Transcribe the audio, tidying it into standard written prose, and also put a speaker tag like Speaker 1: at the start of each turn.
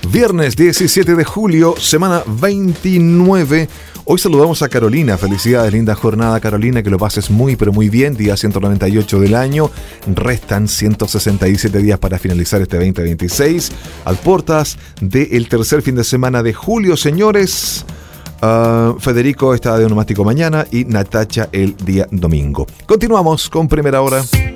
Speaker 1: Viernes 17 de julio, semana 29. Hoy saludamos a Carolina. Felicidades, linda jornada, Carolina. Que lo pases muy, pero muy bien. Día 198 del año. Restan 167 días para finalizar este 2026. Al portas del tercer fin de semana de julio, señores. Federico está de onomástico mañana y Natacha el día domingo. Continuamos con Primera Hora.